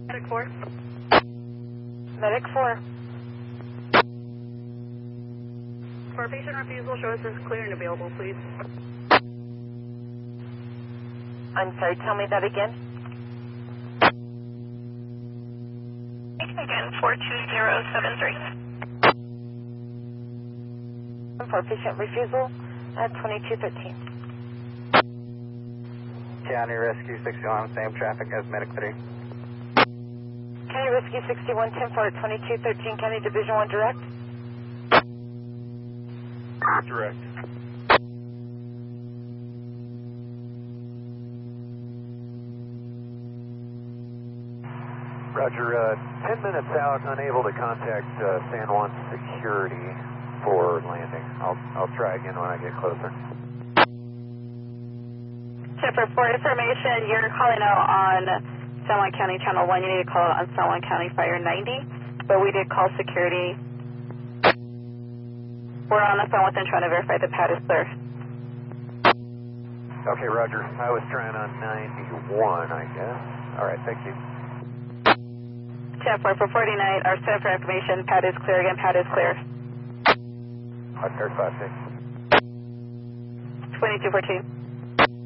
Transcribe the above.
Medic 4. Medic 4. For patient refusal, show us as clear and available, please. I'm sorry, tell me that again. Again, 42073. For patient refusal at 2213. County Rescue 61, same traffic as Medic 3. County Rescue 6110 for 2213, County Division 1 direct. Direct. Roger, 10 minutes out, unable to contact San Juan Security for landing. I'll try again when I get closer. Chipper, for information, you're calling out on San Juan County Channel 1. You need to call out on San Juan County Fire 90, but we did call security. We're on the phone with them trying to verify the pad is clear. Okay, Roger. I was trying on 91, I guess. All right, thank you. Chipper, for 49, our center for information, pad is clear. Again, pad is clear. I'll start 5-6. 2214.